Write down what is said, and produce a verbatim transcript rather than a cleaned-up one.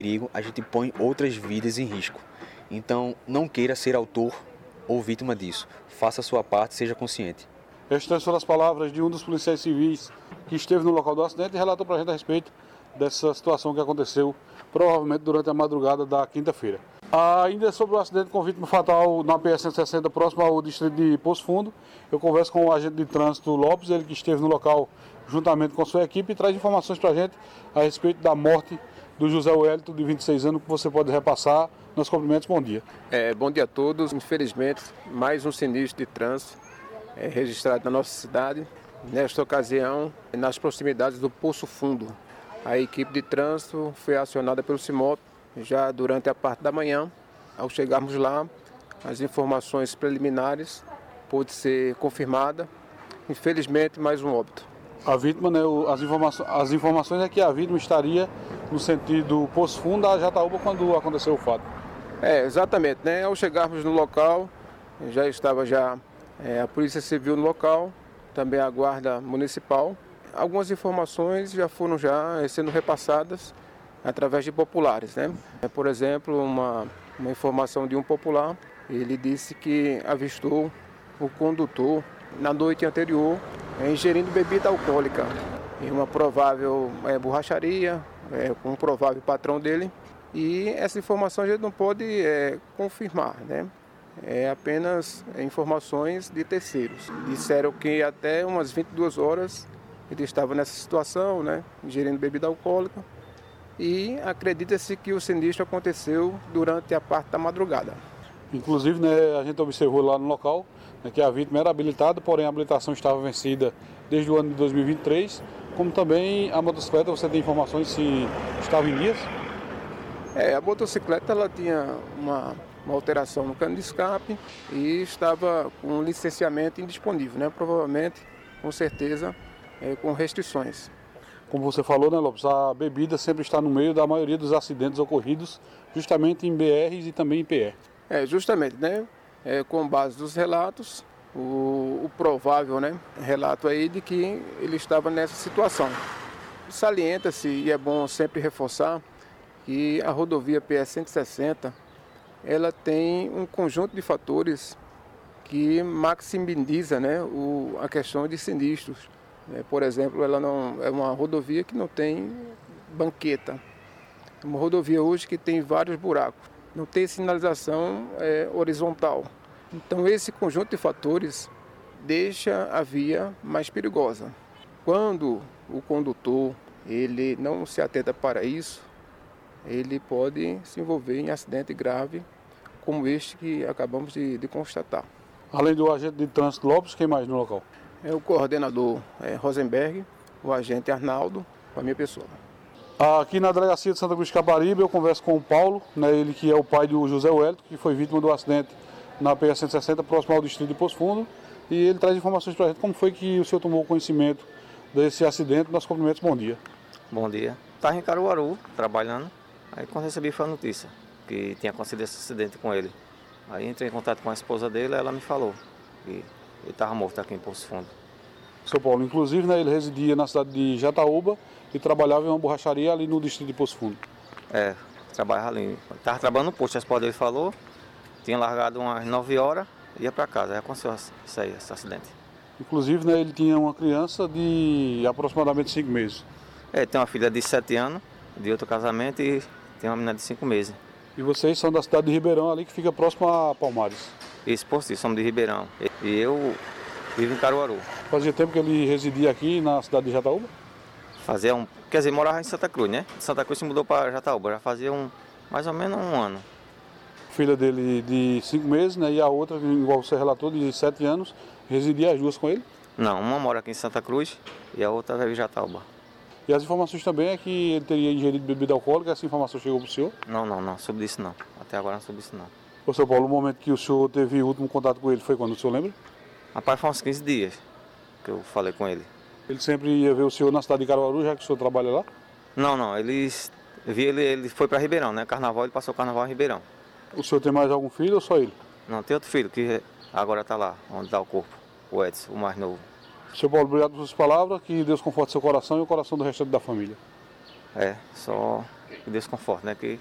perigo, a gente põe outras vidas em risco. Então, não queira ser autor ou vítima disso. Faça a sua parte, seja consciente. Estas foram as palavras de um dos policiais civis que esteve no local do acidente e relatou para a gente a respeito dessa situação que aconteceu provavelmente durante a madrugada da quinta-feira. Ainda sobre o acidente com vítima fatal na P S cento e sessenta, próximo ao distrito de Poço Fundo, eu converso com o agente de trânsito Lopes, ele que esteve no local juntamente com sua equipe e traz informações para a gente a respeito da morte do José Wellington, de vinte e seis anos, que você pode repassar nos cumprimentos. Bom dia. É, bom dia a todos. Infelizmente, mais um sinistro de trânsito é, registrado na nossa cidade. Nesta ocasião, nas proximidades do Poço Fundo. A equipe de trânsito foi acionada pelo CIMOP já durante a parte da manhã. Ao chegarmos lá, as informações preliminares pôde ser confirmada. Infelizmente, mais um óbito. A vítima, né, as, informações, as informações é que a vítima estaria no sentido Poço Fundo a Jataúba quando aconteceu o fato. É, exatamente, né? Ao chegarmos no local, já estava já é, a Polícia Civil no local, também a Guarda Municipal. Algumas informações já foram já sendo repassadas através de populares, né? Por exemplo, uma, uma informação de um popular, ele disse que avistou o condutor na noite anterior ingerindo bebida alcoólica em uma provável é, borracharia, é, com um provável patrão dele. E essa informação a gente não pode é, confirmar, né? É apenas informações de terceiros. Disseram que até umas vinte e duas horas ele estava nessa situação, né, ingerindo bebida alcoólica, e acredita-se que o sinistro aconteceu durante a parte da madrugada. Inclusive, né, a gente observou lá no local, né, que a vítima era habilitada, porém a habilitação estava vencida desde o ano de dois mil e vinte e três, como também a motocicleta, você tem informações se estava em dias? É, a motocicleta ela tinha uma, uma alteração no cano de escape e estava com um licenciamento indisponível, né, provavelmente, com certeza, É, com restrições. Como você falou, né, Lopes, a bebida sempre está no meio da maioria dos acidentes ocorridos justamente em B Rs e também em P E. É, justamente, né, é, com base dos relatos, o, o provável, né, relato aí de que ele estava nessa situação. Salienta-se, e é bom sempre reforçar, que a rodovia P S cento e sessenta, ela tem um conjunto de fatores que maximiza, né, o, a questão de sinistros. É, por exemplo, ela não é uma rodovia que não tem banqueta. É uma rodovia hoje que tem vários buracos. Não tem sinalização é, horizontal. Então esse conjunto de fatores deixa a via mais perigosa. Quando o condutor ele não se atenta para isso, ele pode se envolver em acidente grave como este que acabamos de, de constatar. Além do agente de trânsito Lopes, quem mais no local? É o coordenador é, Rosenberg, o agente Arnaldo, a minha pessoa. Aqui na delegacia de Santa Cruz de Caparibe eu converso com o Paulo, né, ele que é o pai do José Wellington, que foi vítima do acidente na P S cento e sessenta, próximo ao distrito de Poço Fundo, e ele traz informações para a gente como foi que o senhor tomou conhecimento desse acidente. Nós cumprimentos, bom dia. Bom dia. Estava em Caruaru, trabalhando, aí quando recebi foi a notícia que tinha acontecido esse acidente com ele. Aí entrei em contato com a esposa dele, ela me falou que ele estava morto aqui em Poço Fundo. Seu Paulo, inclusive, né, ele residia na cidade de Jataúba e trabalhava em uma borracharia ali no distrito de Poço Fundo. É, trabalhava ali. Estava trabalhando no posto, a esposa dele falou, tinha largado umas nove horas, ia para casa, aí aconteceu isso aí, esse acidente. Inclusive, né, ele tinha uma criança de aproximadamente cinco meses. É, tem uma filha de sete anos, de outro casamento, e tem uma menina de cinco meses. E vocês são da cidade de Ribeirão, ali que fica próximo a Palmares? Isso, por si, somos de Ribeirão. E eu vivo em Caruaru. Fazia tempo que ele residia aqui na cidade de Jataúba? Fazia um... Quer dizer, morava em Santa Cruz, né? De Santa Cruz se mudou para Jataúba, já fazia um, mais ou menos um ano. Filha dele de cinco meses, né? E a outra, igual você relatou, de sete anos, residia as duas com ele? Não, uma mora aqui em Santa Cruz e a outra veio em Jataúba. E as informações também é que ele teria ingerido bebida alcoólica, essa informação chegou para o senhor? Não, não, não, soube disso não. Até agora não soube disso não. Ô, seu Paulo, o momento que o senhor teve o último contato com ele foi quando, o senhor lembra? Rapaz, foi uns quinze dias que eu falei com ele. Ele sempre ia ver o senhor na cidade de Caruaru, já que o senhor trabalha lá? Não, não, eles... Eu vi ele, ele foi para Ribeirão, né? Carnaval, ele passou o carnaval em Ribeirão. O senhor tem mais algum filho ou só ele? Não, tem outro filho que agora está lá, onde está o corpo, o Edson, o mais novo. Seu Paulo, obrigado por suas palavras, que Deus conforte seu coração e o coração do restante da família. É, só que Deus conforte, né? Que